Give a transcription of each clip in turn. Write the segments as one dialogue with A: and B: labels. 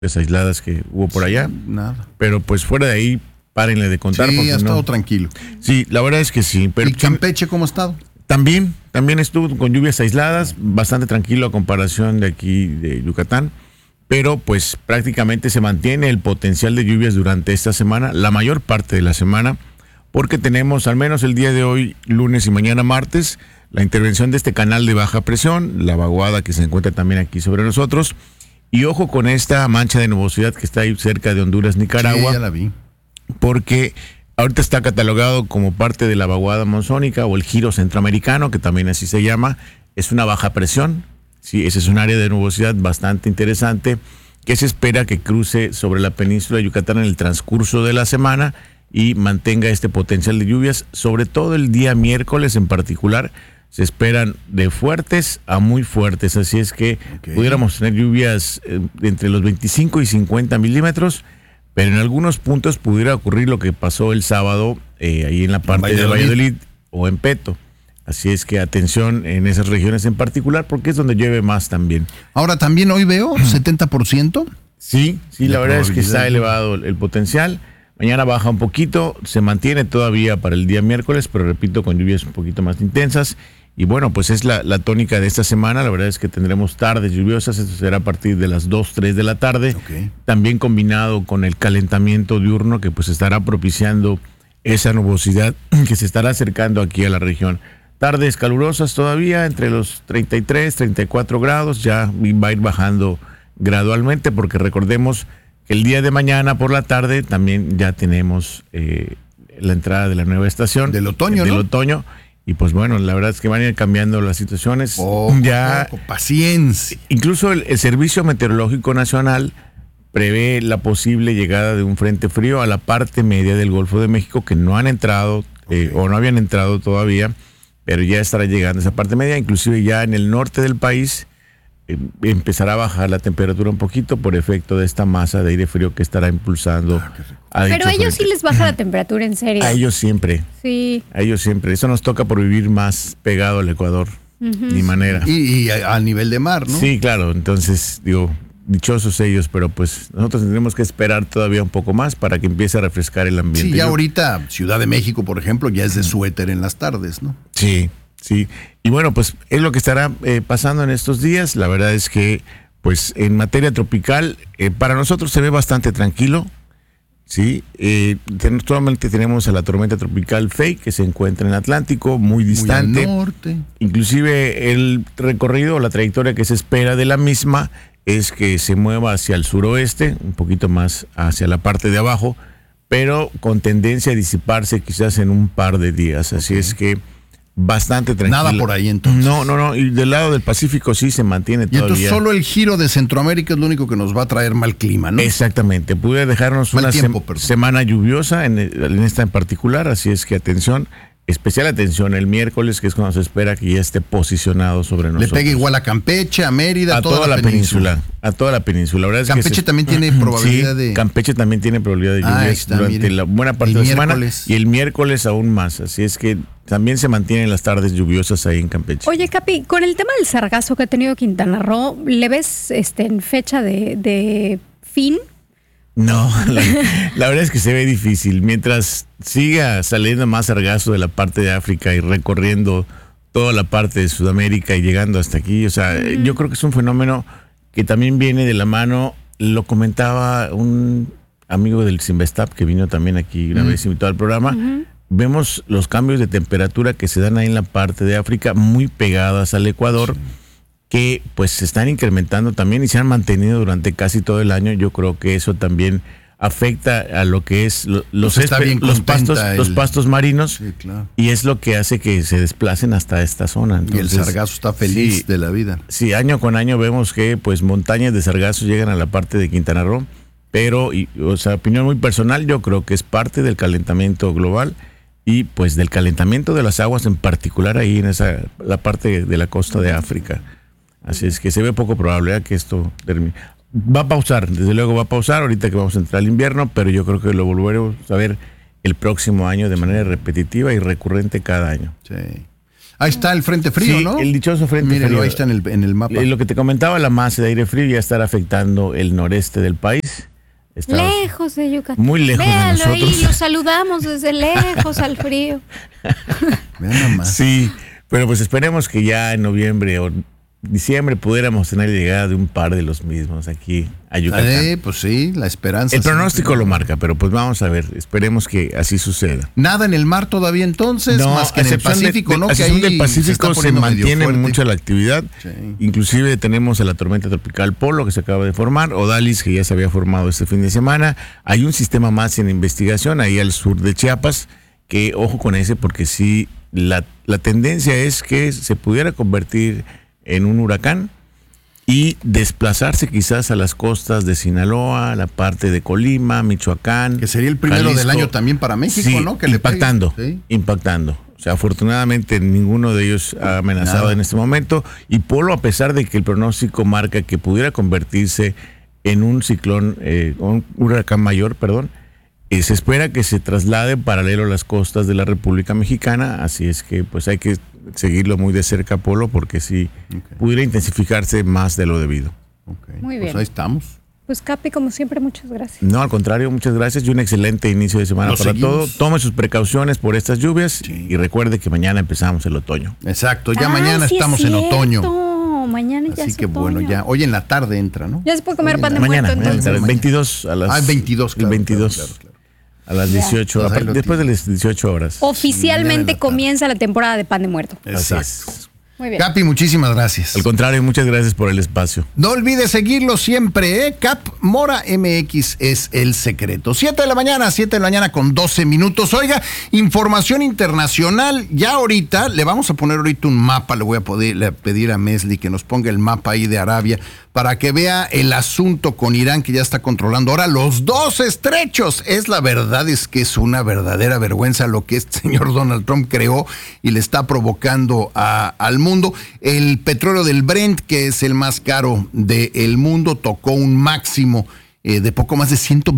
A: aisladas que hubo por allá.
B: Nada.
A: Pero pues fuera de ahí, párenle de contar.
B: Sí, ha estado
A: no.
B: tranquilo.
A: Sí, la verdad es que sí. Pero
B: ¿y Campeche cómo ha estado?
A: También estuvo con lluvias aisladas, bastante tranquilo a comparación de aquí de Yucatán. Pero pues prácticamente se mantiene el potencial de lluvias durante esta semana, la mayor parte de la semana, porque tenemos al menos el día de hoy, lunes y mañana martes, la intervención de este canal de baja presión, la vaguada que se encuentra también aquí sobre nosotros. Y ojo con esta mancha de nubosidad que está ahí cerca de Honduras, Nicaragua.
B: Sí, ya la vi.
A: Porque ahorita está catalogado como parte de la vaguada monzónica o el giro centroamericano, que también así se llama. Es una baja presión. Sí, ese es un área de nubosidad bastante interesante que se espera que cruce sobre la península de Yucatán en el transcurso de la semana y mantenga este potencial de lluvias, sobre todo el día miércoles en particular. Se esperan de fuertes a muy fuertes, así es que pudiéramos tener lluvias entre los 25 y 50 milímetros, pero en algunos puntos pudiera ocurrir lo que pasó el sábado ahí en la parte de Valladolid o en Peto. Así es que atención en esas regiones en particular, porque es donde llueve más también.
B: Ahora también hoy veo 70%.
A: Sí, la verdad es que está elevado el potencial. Mañana baja un poquito, se mantiene todavía para el día miércoles, pero repito, con lluvias un poquito más intensas. Y bueno, pues es la tónica de esta semana. La verdad es que tendremos tardes lluviosas, esto será a partir de las 2, 3 de la tarde. También combinado con el calentamiento diurno que pues estará propiciando esa nubosidad que se estará acercando aquí a la región. Tardes calurosas todavía, entre los 33, 34 grados, ya va a ir bajando gradualmente, porque recordemos que el día de mañana por la tarde también ya tenemos la entrada de la nueva estación.
B: Del otoño, ¿no?
A: Del otoño. Y pues bueno, la verdad es que van a ir cambiando las situaciones.
B: Paciencia.
A: Incluso el Servicio Meteorológico Nacional prevé la posible llegada de un frente frío a la parte media del Golfo de México, que no han entrado o no habían entrado todavía, pero ya estará llegando esa parte media. Inclusive ya en el norte del país empezará a bajar la temperatura un poquito por efecto de esta masa de aire frío que estará impulsando.
C: Pero a ellos sí les baja la temperatura, en serio.
A: A ellos siempre.
C: Sí.
A: A ellos siempre. Eso nos toca por vivir más pegado al Ecuador. Ni manera.
B: Y a nivel de mar, ¿no?
A: Sí, claro. Entonces, digo, dichosos ellos, pero pues nosotros tendremos que esperar todavía un poco más para que empiece a refrescar el ambiente.
B: Sí, ya ahorita Ciudad de México, por ejemplo, ya es de suéter en las tardes, ¿no?
A: Sí. Y bueno, pues es lo que estará pasando en estos días. La verdad es que, pues en materia tropical, para nosotros se ve bastante tranquilo. Sí, actualmente tenemos a la tormenta tropical Faye, que se encuentra en el Atlántico, muy distante.
B: Muy al norte.
A: Inclusive el recorrido o la trayectoria que se espera de la misma es que se mueva hacia el suroeste, un poquito más hacia la parte de abajo, pero con tendencia a disiparse quizás en un par de días. Así es que bastante tranquilo.
B: Nada por ahí entonces.
A: No. Y del lado del Pacífico sí se mantiene todavía.
B: Y entonces solo el giro de Centroamérica es lo único que nos va a traer mal clima, ¿no?
A: Exactamente. Pudiera dejarnos una semana lluviosa en esta en particular. Así es que atención, especial atención el miércoles, que es cuando se espera que ya esté posicionado sobre nosotros.
B: Le pega igual a Campeche, a Mérida,
A: a toda la península. A toda la península. La verdad es
B: Campeche
A: que
B: también tiene probabilidad de...
A: Campeche también tiene probabilidad de lluvias durante la buena parte de la semana. Y el miércoles aún más. Así es que también se mantienen las tardes lluviosas ahí en Campeche.
C: Oye, Capi, con el tema del sargazo que ha tenido Quintana Roo, ¿le ves en fecha de fin?
A: No, la verdad es que se ve difícil. Mientras siga saliendo más sargazo de la parte de África y recorriendo toda la parte de Sudamérica y llegando hasta aquí, o sea, yo creo que es un fenómeno que también viene de la mano. Lo comentaba un amigo del Sinvestap que vino también aquí una vez invitado al programa. Vemos los cambios de temperatura que se dan ahí en la parte de África, muy pegadas al Ecuador, que pues se están incrementando también y se han mantenido durante casi todo el año. Yo creo que eso también afecta a lo que es los pastos marinos.
B: Sí, claro.
A: Y es lo que hace que se desplacen hasta esta zona. Entonces,
B: y el sargazo está feliz de la vida.
A: Sí, año con año vemos que pues montañas de sargazo llegan a la parte de Quintana Roo, pero, opinión muy personal, yo creo que es parte del calentamiento global y pues del calentamiento de las aguas, en particular ahí en la parte de la costa de África. Así es que se ve poco probable que esto termine. Va a pausar, desde luego va a pausar ahorita que vamos a entrar al invierno, pero yo creo que lo volveremos a ver el próximo año de manera repetitiva y recurrente cada año.
B: Sí. Ahí está el frente frío,
A: Sí,
B: ¿no?
A: el dichoso frente
B: Mírenlo,
A: frío.
B: ahí está en el mapa.
A: Lo que te comentaba, la masa de aire frío ya estará afectando el noreste del país.
C: Lejos de Yucatán.
A: Muy lejos de
C: Véanlo
A: nosotros.
C: ahí, lo saludamos desde lejos al frío.
B: Vean nada más.
A: Sí, pero pues esperemos que ya en noviembre o diciembre pudiéramos tener la llegada de un par de los mismos aquí a Yucatán.
B: Pues sí, la esperanza.
A: El
B: siempre.
A: pronóstico lo marca, pero pues vamos a ver, esperemos que así suceda.
B: Nada en el mar todavía entonces, más que en el Pacífico, ¿no?
A: A
B: Que
A: excepción
B: ahí
A: del Pacífico
B: está
A: se
B: poniendo medio
A: mantiene
B: fuerte.
A: mucho la actividad.
B: Sí.
A: Inclusive tenemos a la tormenta tropical Polo que se acaba de formar, Odalis que ya se había formado este fin de semana. Hay un sistema más en investigación ahí al sur de Chiapas, que ojo con ese porque sí, la tendencia es que se pudiera convertir en un huracán y desplazarse quizás a las costas de Sinaloa, la parte de Colima, Michoacán.
B: Que sería el primero
A: Jalisco.
B: del año también para México,
A: Sí,
B: ¿no? Que le pegue.
A: impactando,
B: Sí.
A: impactando. O sea, afortunadamente ninguno de ellos ha amenazado
B: Nada.
A: en este momento. Y Polo, a pesar de que el pronóstico marca que pudiera convertirse en un ciclón, un huracán mayor, perdón, se espera que se traslade paralelo a las costas de la República Mexicana. Así es que pues hay que seguirlo muy de cerca, Polo, porque sí pudiera intensificarse más de lo debido.
B: Ok,
C: Muy
B: pues
C: bien.
B: ahí estamos.
C: Pues Capi, como siempre, muchas gracias.
A: No, al contrario, muchas gracias y un excelente inicio de semana
B: Lo
A: para
B: seguimos.
A: todo. Tome sus precauciones por estas lluvias y recuerde que mañana empezamos el otoño.
B: Exacto, ya
C: Ah,
B: mañana
C: sí es
B: estamos en otoño.
C: cierto. Mañana ya
B: Así
C: es
B: que bueno,
C: otoño.
B: ya. Hoy en la tarde entra, ¿no?
C: Ya se puede comer
B: Hoy en
C: pan de
B: la-
A: Mañana,
C: muerto,
A: mañana,
C: entonces.
A: 22 a las...
B: Ah, 22,
A: el
B: claro,
A: 22
B: claro.
A: a las
C: Ya.
A: 18,
B: Pues ahí lo
A: después de
B: tiene.
A: las 18 horas.
B: Mañana en
C: Oficialmente
B: la tarde.
C: comienza la temporada de pan de muerto.
A: Así
B: Exacto.
A: es.
C: Muy bien.
B: Capi, muchísimas gracias.
A: Al contrario, muchas gracias por el espacio.
B: No olvides seguirlo siempre, ¿eh? Cap Mora MX es el secreto. 7 de la mañana con 12 minutos. Oiga, información internacional. Ya ahorita, le vamos a poner ahorita un mapa. Le voy a pedir a Mesli que nos ponga el mapa ahí de Arabia para que vea el asunto con Irán que ya está controlando ahora los dos estrechos. La verdad es que es una verdadera vergüenza lo que este señor Donald Trump creó y le está provocando al mundo. El petróleo del Brent, que es el más caro del mundo, tocó un máximo de poco más de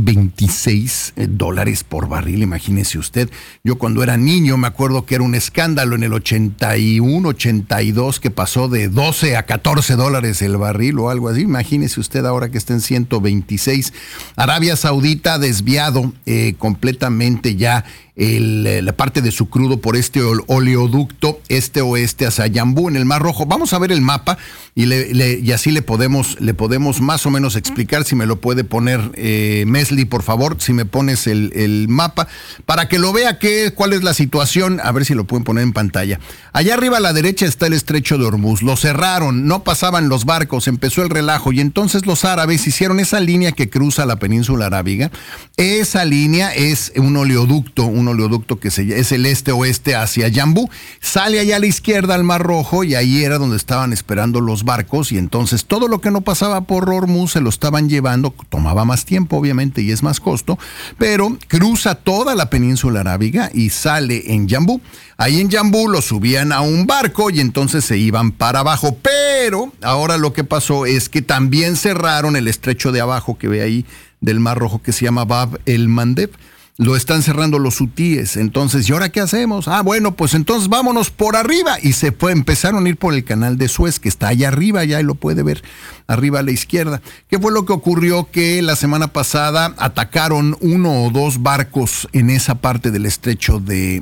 B: $126 por barril, imagínese usted. Yo cuando era niño me acuerdo que era un escándalo en el 81, 82, que pasó de 12 a $14 el barril o algo así. Imagínese usted ahora que está en 126. Arabia Saudita ha desviado completamente ya la parte de su crudo por este oleoducto este-oeste hacia Yambú en el Mar Rojo. Vamos a ver el mapa y así le podemos más o menos explicar. Si me lo puede poner Mesli, por favor, si me pones el mapa para que lo vea cuál es la situación. A ver si lo pueden poner en pantalla. Allá arriba a la derecha está el estrecho de Hormuz. Lo cerraron, no pasaban los barcos, empezó el relajo y entonces los árabes hicieron esa línea que cruza la península arábiga. Esa línea es un oleoducto que es el este-oeste hacia Yambú, sale allá a la izquierda al Mar Rojo y ahí era donde estaban esperando los barcos y entonces todo lo que no pasaba por Hormuz se lo estaban llevando, tomaba más tiempo obviamente y es más costo, pero cruza toda la península arábiga y sale en Yambú. Ahí en Yambú lo subían a un barco y entonces se iban para abajo, pero ahora lo que pasó es que también cerraron el estrecho de abajo que ve ahí del Mar Rojo que se llama Bab el Mandeb. Lo están cerrando los hutíes. Entonces, ¿y ahora qué hacemos? Bueno, pues entonces vámonos por arriba. Y empezaron a ir por el canal de Suez, que está allá arriba, ya lo puede ver, arriba a la izquierda. ¿Qué fue lo que ocurrió? Que la semana pasada atacaron 1 o 2 barcos en esa parte del estrecho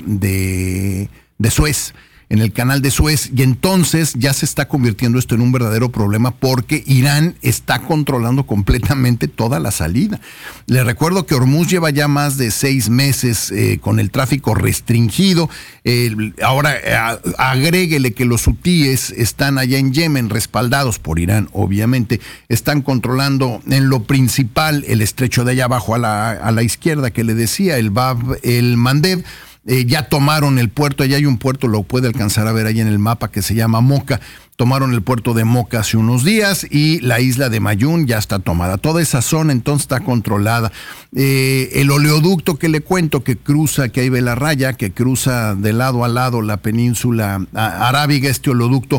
B: de Suez, en el canal de Suez, y entonces ya se está convirtiendo esto en un verdadero problema porque Irán está controlando completamente toda la salida. Le recuerdo que Hormuz lleva ya más de 6 meses con el tráfico restringido. Ahora agréguele que los hutíes están allá en Yemen, respaldados por Irán, obviamente, están controlando en lo principal el estrecho de allá abajo a la izquierda que le decía, el Bab el Mandeb. Ya tomaron el puerto, allá hay un puerto, lo puede alcanzar a ver ahí en el mapa, que se llama Moca. Tomaron el puerto de Moca hace unos días y la isla de Mayún ya está tomada. Toda esa zona entonces está controlada. El oleoducto que le cuento que cruza, que ahí ve la raya, que cruza de lado a lado la península arábiga, este oleoducto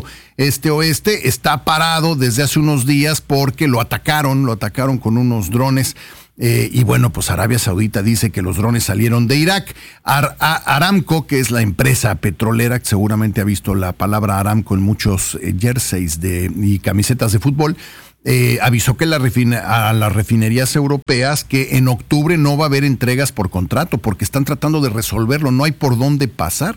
B: este-oeste, está parado desde hace unos días porque lo atacaron con unos drones Y bueno, pues Arabia Saudita dice que los drones salieron de Irak. Aramco, que es la empresa petrolera, que seguramente ha visto la palabra Aramco en muchos jerseys y camisetas de fútbol, avisó que a las refinerías europeas que en octubre no va a haber entregas por contrato porque están tratando de resolverlo, no hay por dónde pasar.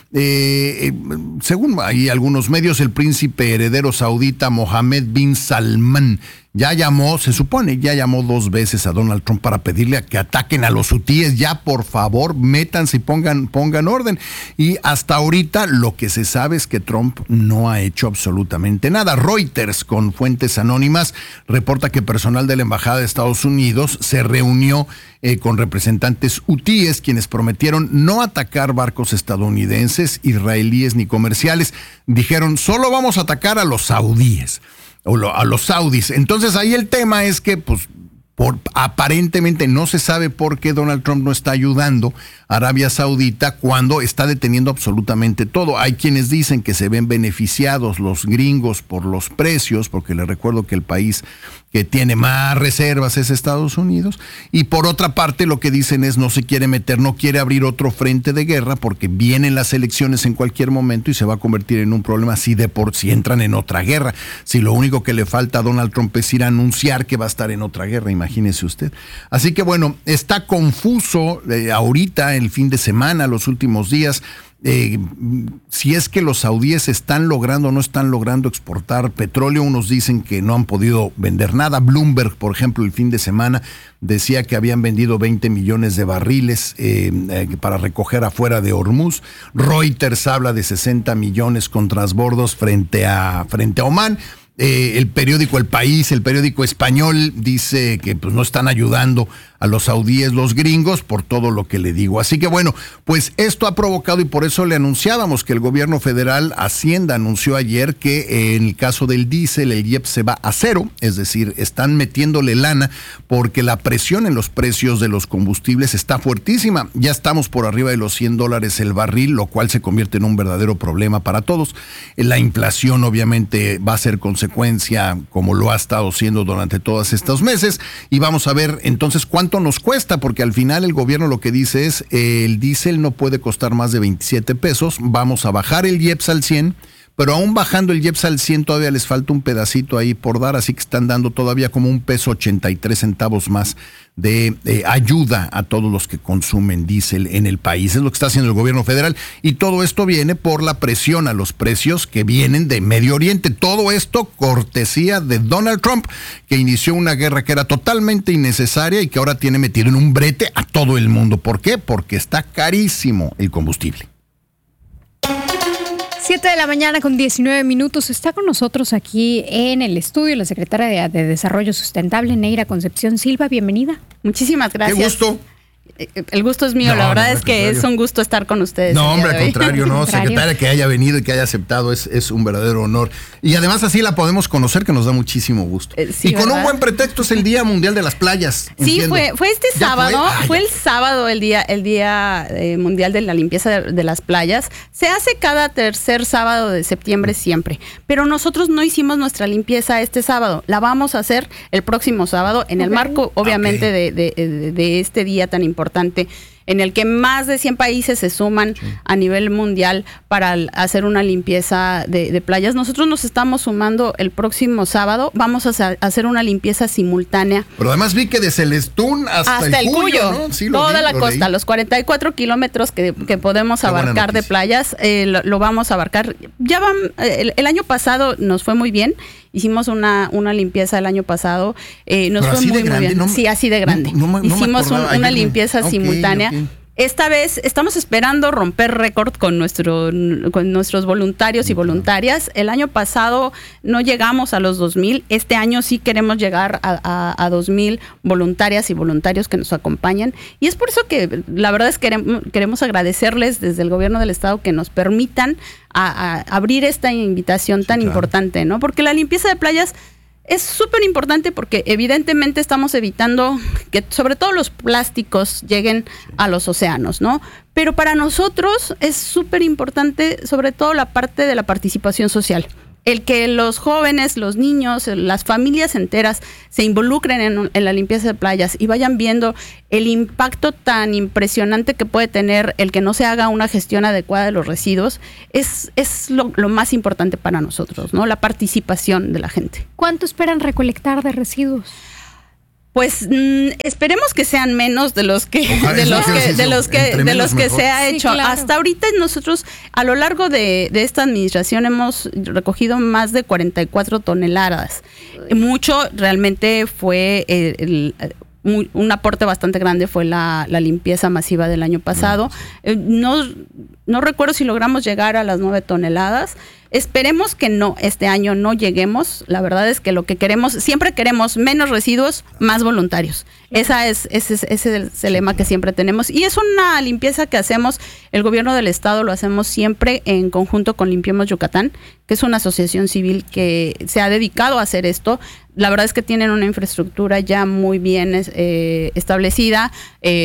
B: Según hay algunos medios, el príncipe heredero saudita Mohammed bin Salman ya llamó 2 veces a Donald Trump para pedirle a que ataquen a los hutíes. Ya, por favor, métanse y pongan orden. Y hasta ahorita lo que se sabe es que Trump no ha hecho absolutamente nada. Reuters, con fuentes anónimas, reporta que personal de la Embajada de Estados Unidos se reunió con representantes hutíes, quienes prometieron no atacar barcos estadounidenses, israelíes ni comerciales. Dijeron, solo vamos a atacar a los saudíes. A los saudis. Entonces ahí el tema es que pues aparentemente no se sabe por qué Donald Trump no está ayudando a Arabia Saudita cuando está deteniendo absolutamente todo. Hay quienes dicen que se ven beneficiados los gringos por los precios, porque les recuerdo que el país que tiene más reservas es Estados Unidos, y por otra parte lo que dicen es no se quiere meter, no quiere abrir otro frente de guerra porque vienen las elecciones en cualquier momento y se va a convertir en un problema si entran en otra guerra, si lo único que le falta a Donald Trump es ir a anunciar que va a estar en otra guerra, imagínese usted. Así que bueno, está confuso ahorita el fin de semana, los últimos días, si es que los saudíes están logrando o no están logrando exportar petróleo. Unos dicen que no han podido vender nada. Bloomberg, por ejemplo, el fin de semana decía que habían vendido 20 millones de barriles para recoger afuera de Hormuz. Reuters habla de 60 millones con transbordos frente a Omán. El periódico El País, el periódico español, dice que pues no están ayudando a los saudíes, los gringos, por todo lo que le digo. Así que bueno, pues esto ha provocado, y por eso le anunciábamos que el gobierno federal, Hacienda, anunció ayer que en el caso del diésel, el IEPS se va a cero, es decir, están metiéndole lana porque la presión en los precios de los combustibles está fuertísima. Ya estamos por arriba de los $100 el barril, lo cual se convierte en un verdadero problema para todos. La inflación obviamente va a ser consecuencia, como lo ha estado siendo durante todos estos meses, y vamos a ver entonces cuánto nos cuesta, porque al final el gobierno lo que dice es el diésel no puede costar más de 27 pesos, vamos a bajar el IEPS al 100, pero aún bajando el IEPS al 100 todavía les falta un pedacito ahí por dar, así que están dando todavía como $1.83 más de ayuda a todos los que consumen diésel en el país. Es lo que está haciendo el gobierno federal, y todo esto viene por la presión a los precios que vienen de Medio Oriente. Todo esto cortesía de Donald Trump, que inició una guerra que era totalmente innecesaria y que ahora tiene metido en un brete a todo el mundo. ¿Por qué? Porque está carísimo el combustible.
C: 7 de la mañana con 19 minutos. Está con nosotros aquí en el estudio la secretaria de Desarrollo Sustentable, Neira Concepción Silva. Bienvenida.
D: Muchísimas gracias.
B: Qué gusto.
D: El gusto es mío, la verdad es que es un gusto estar con ustedes.
B: No, hombre, al contrario, no, secretaria, que haya venido y que haya aceptado es un verdadero honor. Y además así la podemos conocer, que nos da muchísimo gusto.
D: Sí,
B: y con
D: ¿verdad?
B: Un buen pretexto, es el Día Mundial de las Playas.
D: Sí,
B: entiendo.
D: fue este sábado,
B: fue
D: el sábado el día mundial de la limpieza de las playas. Se hace cada tercer sábado de septiembre siempre, pero nosotros no hicimos nuestra limpieza este sábado. La vamos a hacer el próximo sábado en el marco, obviamente, de este día tan importante, en el que más de 100 países se suman a nivel mundial para hacer una limpieza de playas. Nosotros nos estamos sumando el próximo sábado. Vamos a hacer una limpieza simultánea.
B: Pero además vi que de Celestún hasta el Cuyo, ¿no? Sí,
D: toda la costa, los 44 kilómetros que podemos abarcar de playas, lo vamos a abarcar. Ya van, el año pasado nos fue muy bien. Hicimos una limpieza el año pasado. Nos fue muy bien. Sí, así de grande. Hicimos una limpieza simultánea. Okay. Esta vez estamos esperando romper récord con nuestros voluntarios y voluntarias. El año pasado no llegamos a los 2,000. Este año sí queremos llegar a 2,000 voluntarias y voluntarios que nos acompañan. Y es por eso que la verdad es que queremos agradecerles desde el gobierno del estado que nos permitan a abrir esta invitación tan importante, ¿no? Porque la limpieza de playas es súper importante porque evidentemente estamos evitando que sobre todo los plásticos lleguen a los océanos, ¿no? Pero para nosotros es súper importante sobre todo la parte de la participación social. El que los jóvenes, los niños, las familias enteras se involucren en la limpieza de playas y vayan viendo el impacto tan impresionante que puede tener el que no se haga una gestión adecuada de los residuos, es lo más importante para nosotros, ¿no? La participación de la gente.
C: ¿Cuánto esperan recolectar de residuos?
D: Pues esperemos que sean menos de los que se ha hecho. Sí, claro. Hasta ahorita nosotros a lo largo de esta administración hemos recogido más de 44 toneladas. Mucho realmente fue un aporte bastante grande fue la limpieza masiva del año pasado. No recuerdo si logramos llegar a las 9 toneladas. Esperemos que este año no lleguemos. La verdad es que lo que siempre queremos menos residuos, más voluntarios. Ese es el lema que siempre tenemos. Y es una limpieza que hacemos, el gobierno del estado lo hacemos siempre en conjunto con Limpiemos Yucatán, que es una asociación civil que se ha dedicado a hacer esto. La verdad es que tienen una infraestructura ya muy bien establecida.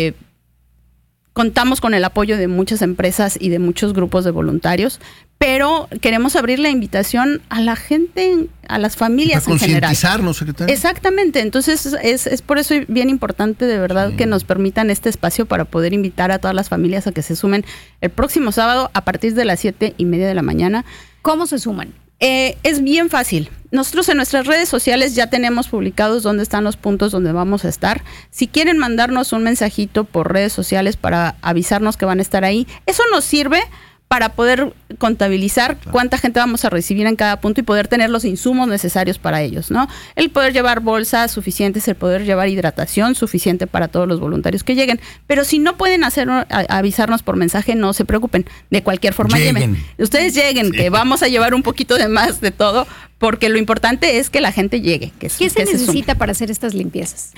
D: Contamos con el apoyo de muchas empresas y de muchos grupos de voluntarios, pero queremos abrir la invitación a la gente, a las familias en general.
B: Para concientizarnos, secretaria.
D: Exactamente, entonces es por eso bien importante de verdad que nos permitan este espacio para poder invitar a todas las familias a que se sumen el próximo sábado a partir de las 7:30 de la mañana.
C: ¿Cómo se suman?
D: Es bien fácil. Nosotros en nuestras redes sociales ya tenemos publicados dónde están los puntos donde vamos a estar. Si quieren mandarnos un mensajito por redes sociales para avisarnos que van a estar ahí, eso nos sirve para poder contabilizar cuánta gente vamos a recibir en cada punto y poder tener los insumos necesarios para ellos, ¿no? El poder llevar bolsas suficientes, el poder llevar hidratación suficiente para todos los voluntarios que lleguen. Pero si no pueden avisarnos por mensaje, no se preocupen. De cualquier forma, lleguen. Ustedes lleguen, que vamos a llevar un poquito de más de todo, porque lo importante es que la gente llegue.
C: ¿Qué se necesita para hacer estas limpiezas?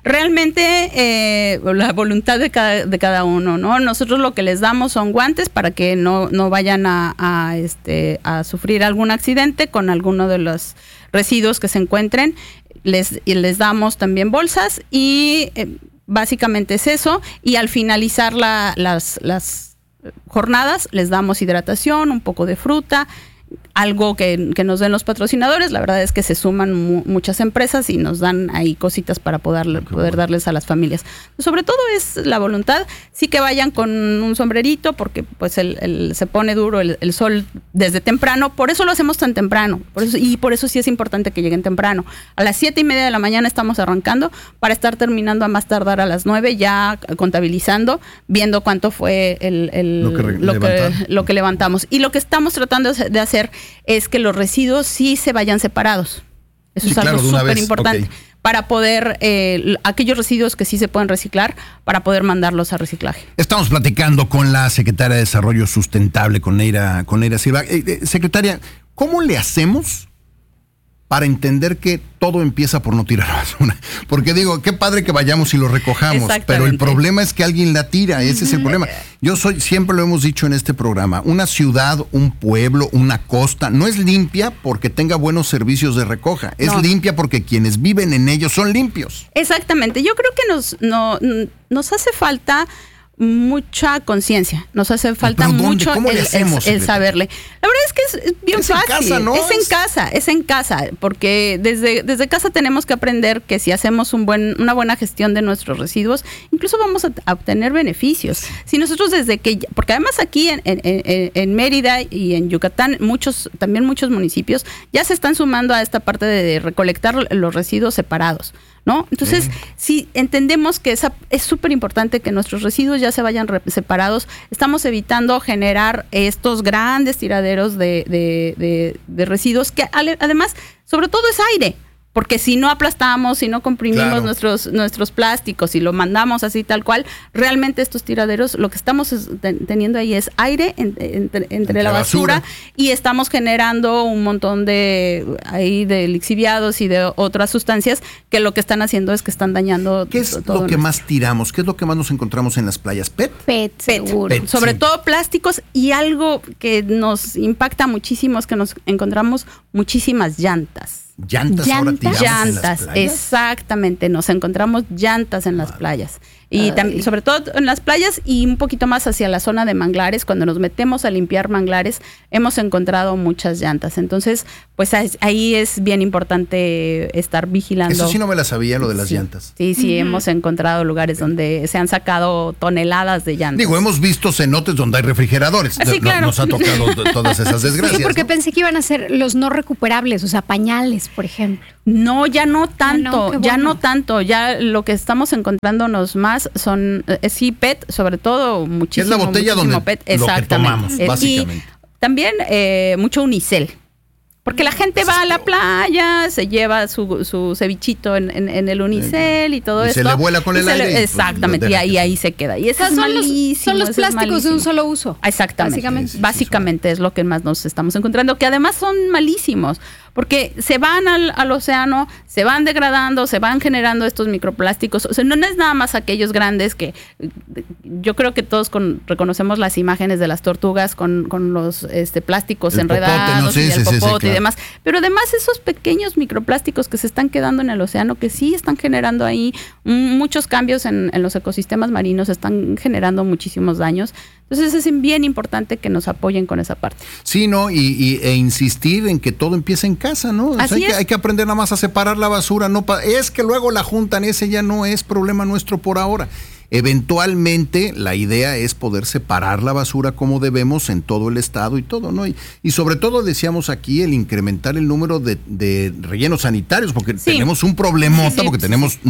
D: Realmente la voluntad de cada uno, ¿no? Nosotros lo que les damos son guantes para que no vayan a sufrir algún accidente con alguno de los residuos que se encuentren. Les damos también bolsas y básicamente es eso. Y al finalizar las jornadas les damos hidratación, un poco de fruta, algo que nos den los patrocinadores. La verdad es que se suman muchas empresas y nos dan ahí cositas para poder darles a las familias. Sobre todo es la voluntad, sí que vayan con un sombrerito porque pues se pone duro el sol desde temprano, por eso lo hacemos tan temprano, por eso sí es importante que lleguen temprano. A las 7:30 de la mañana estamos arrancando para estar terminando a más tardar a las 9, ya contabilizando, viendo cuánto fue lo que levantamos. Y lo que estamos tratando de hacer es que los residuos sí se vayan separados. Eso es algo súper importante. Okay. Para poder, aquellos residuos que sí se pueden reciclar, para poder mandarlos a reciclaje.
B: Estamos platicando con la secretaria de Desarrollo Sustentable, con Neira Silva. Secretaria, ¿cómo le hacemos para entender que todo empieza por no tirar basura? Porque digo, qué padre que vayamos y lo recojamos, pero el problema es que alguien la tira, ese es el problema. Siempre lo hemos dicho en este programa, una ciudad, un pueblo, una costa, no es limpia porque tenga buenos servicios de recoja, es limpia porque quienes viven en ellos son limpios.
D: Exactamente, yo creo que nos hace falta mucha conciencia, nos hace falta mucho el saberle. La verdad es que es bien fácil. Casa, ¿no? Es en casa, porque desde casa tenemos que aprender que si hacemos una buena gestión de nuestros residuos, incluso vamos a obtener beneficios. Si nosotros porque además aquí en Mérida y en Yucatán, muchos municipios ya se están sumando a esta parte de recolectar los residuos separados, ¿no? Entonces, si entendemos que es súper importante que nuestros residuos ya se vayan separados, estamos evitando generar estos grandes tiraderos de residuos que además, sobre todo es aire. Porque si no aplastamos, si no comprimimos nuestros plásticos y lo mandamos así tal cual, realmente estos tiraderos, lo que estamos teniendo ahí es aire entre la basura y estamos generando un montón de lixiviados y de otras sustancias que lo que están haciendo es que están dañando.
B: ¿Qué es lo que más tiramos? ¿Qué es lo que más nos encontramos en las playas?
C: PET, seguro.
D: Sobre todo plásticos, y algo que nos impacta muchísimo es que nos encontramos muchísimas llantas.
B: Llantas ahora tiramos en las playas.
D: Exactamente, nos encontramos llantas en las playas. Y sobre todo en las playas y un poquito más hacia la zona de manglares, cuando nos metemos a limpiar manglares, hemos encontrado muchas llantas. Entonces, pues ahí es bien importante estar vigilando.
B: Eso sí no me la sabía, lo de las llantas.
D: Sí, hemos encontrado lugares donde se han sacado toneladas de llantas.
B: Digo, hemos visto cenotes donde hay refrigeradores.
D: Sí, claro.
B: Nos ha tocado todas esas desgracias.
C: Sí, porque
B: ¿no?
C: pensé que iban a ser los no recuperables, o sea, pañales, por ejemplo.
D: No, ya no tanto,
C: ya no
D: tanto. Ya lo que estamos encontrándonos más son, sí, PET, sobre todo muchísimo.
B: Es la botella donde
D: PET,
B: lo que tomamos, básicamente.
D: Y también mucho unicel. Porque la gente va a la playa, se lleva su cevichito en el unicel y todo eso.
B: Se le vuela con el aire.
D: Exactamente, y ahí se queda. Y eso es malísimo.
C: Son los plásticos de un solo uso.
D: Exactamente. Básicamente es lo que más nos estamos encontrando, que además son malísimos. Porque se van al océano, se van degradando, se van generando estos microplásticos. O sea, no es nada más aquellos grandes que yo creo que todos reconocemos las imágenes de las tortugas con los plásticos
B: el
D: enredados
B: popote, ¿no?
D: y el popote
B: claro.
D: y demás. Pero además esos pequeños microplásticos que se están quedando en el océano, que sí están generando ahí muchos cambios en los ecosistemas marinos, están generando muchísimos daños. Entonces es bien importante que nos apoyen con esa parte.
B: Sí, ¿no? E insistir en que todo empieza en casa, ¿no?
D: Así es.
B: Hay que aprender nada más a separar la basura. Es que luego la juntan, ese ya no es problema nuestro por ahora. Eventualmente la idea es poder separar la basura como debemos en todo el estado y todo, ¿no? Y sobre todo decíamos aquí el incrementar el número de rellenos sanitarios, porque tenemos un problemota, porque tenemos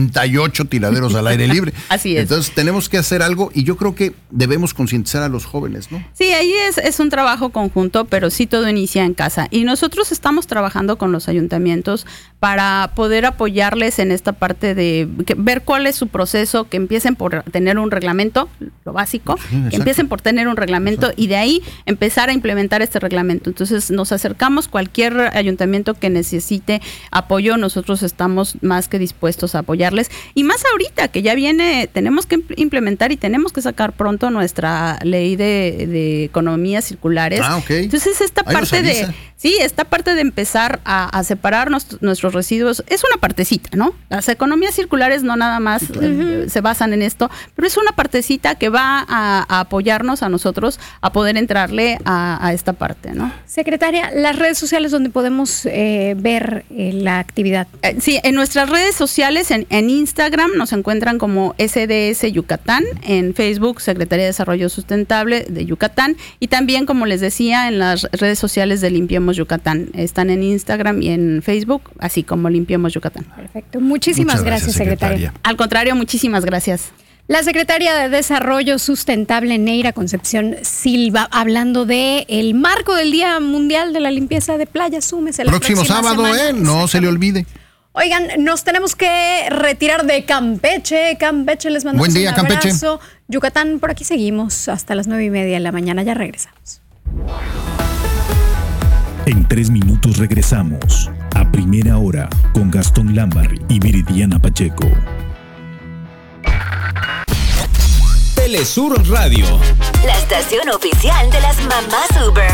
B: 98 tiraderos al aire libre.
D: Así es.
B: Entonces tenemos que hacer algo y yo creo que debemos concientizar a los jóvenes, ¿no?
D: Sí, ahí es un trabajo conjunto, pero sí todo inicia en casa. Y nosotros estamos trabajando con los ayuntamientos para poder apoyarles en esta parte de ver cuál es su proceso, que empiecen por tener un reglamento, lo básico, que empiecen por tener un reglamento y de ahí empezar a implementar este reglamento. Entonces nos acercamos, cualquier ayuntamiento que necesite apoyo, nosotros estamos más que dispuestos a apoyarles. Y más ahorita que ya viene, tenemos que implementar y tenemos que sacar pronto nuestra ley de economías circulares. Entonces esta parte esta parte de empezar a separar nuestros residuos es una partecita, ¿no? Las economías circulares no nada más se basan en esto, pero es una partecita que va a apoyarnos a nosotros a poder entrarle a esta parte, ¿no?
C: Secretaria, las redes sociales donde podemos ver la actividad.
D: Sí, en nuestras redes sociales, en Instagram nos encuentran como SDS Yucatán, en Facebook Secretaría de Desarrollo Sustentable de Yucatán y también, como les decía, en las redes sociales de Limpiemos Yucatán. Están en Instagram y en Facebook, así como Limpiemos Yucatán.
C: Perfecto. Muchas gracias, secretaria.
D: Al contrario, muchísimas gracias.
C: La secretaria de Desarrollo Sustentable, Neira Concepción Silva, hablando de el marco del Día Mundial de la Limpieza de Playas. Súmese la
B: próximo sábado, no se le olvide.
C: Oigan, nos tenemos que retirar de Campeche. Campeche, les mandamos
B: buen día,
C: un abrazo.
B: Campeche.
C: Yucatán, por aquí seguimos hasta las 9:30 de la mañana. Ya regresamos.
E: En 3 minutos regresamos a Primera Hora con Gastón Lambarri y Viridiana Pacheco.
F: Telesur Radio,
G: la estación oficial de las mamás Uber.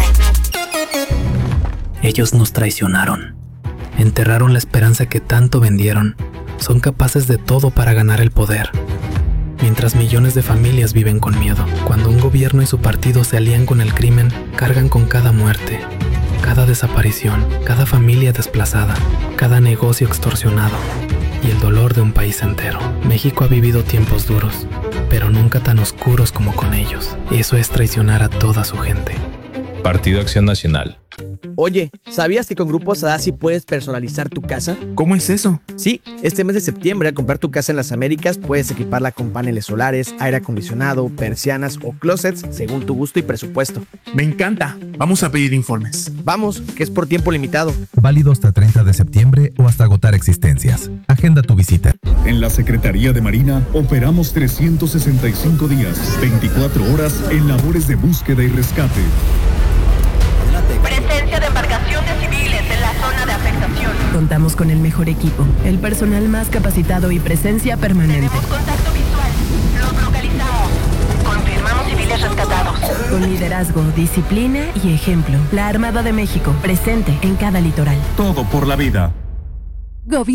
H: Ellos nos traicionaron, enterraron la esperanza que tanto vendieron, son capaces de todo para ganar el poder. Mientras millones de familias viven con miedo, cuando un gobierno y su partido se alían con el crimen, cargan con cada muerte, cada desaparición, cada familia desplazada, cada negocio extorsionado y el dolor de un país entero. México ha vivido tiempos duros, pero nunca tan oscuros como con ellos. Eso es traicionar a toda su gente.
F: Partido Acción Nacional.
I: Oye, ¿sabías que con Grupo Sadassi puedes personalizar tu casa?
E: ¿Cómo es eso?
I: Sí, este mes de septiembre al comprar tu casa en las Américas puedes equiparla con paneles solares, aire acondicionado, persianas o closets según tu gusto y presupuesto.
E: Me encanta. Vamos a pedir informes.
I: Vamos, que es por tiempo limitado.
J: Válido hasta 30 de septiembre o hasta agotar existencias. Agenda tu visita.
K: En la Secretaría de Marina operamos 365 días, 24 horas en labores de búsqueda y rescate.
L: Presencia de embarcaciones civiles en la zona de afectación.
M: Contamos con el mejor equipo, el personal más capacitado y presencia permanente.
L: Tenemos contacto visual. Los localizamos. Confirmamos civiles rescatados.
M: Con liderazgo, disciplina y ejemplo. La Armada de México, presente en cada litoral.
K: Todo por la vida.